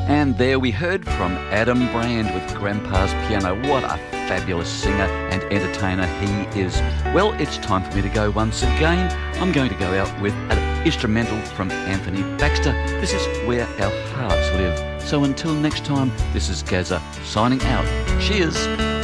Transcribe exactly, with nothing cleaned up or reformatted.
And there we heard from Adam Brand with Grandpa's Piano. What a fabulous singer and entertainer he is. Well, it's time for me to go once again. I'm going to go out with an instrumental from Anthony Baxter. This is Where Our Hearts Live. So until next time, this is Gazza signing out. Cheers.